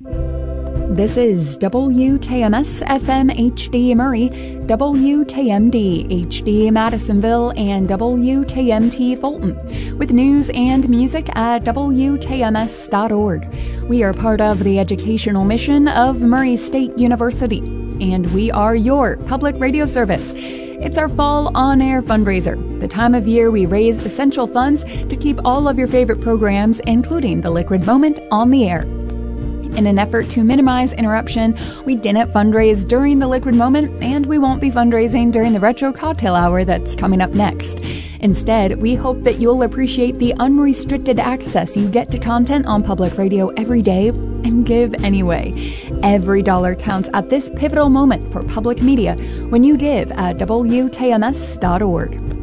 This is WKMS FM HD Murray, WKMD HD Madisonville, and WKMT Fulton, with news and music at WKMS.org. We are part of the educational mission of Murray State University, and we are your public radio service. It's our fall on-air fundraiser, the time of year we raise essential funds to keep all of your favorite programs, including The Liquid Moment, on the air. In an effort to minimize interruption, we didn't fundraise during the Liquid Moment, and we won't be fundraising during the Retro Cocktail Hour that's coming up next. Instead, we hope that you'll appreciate the unrestricted access you get to content on public radio every day and give anyway. Every dollar counts at this pivotal moment for public media when you give at WKMS.org.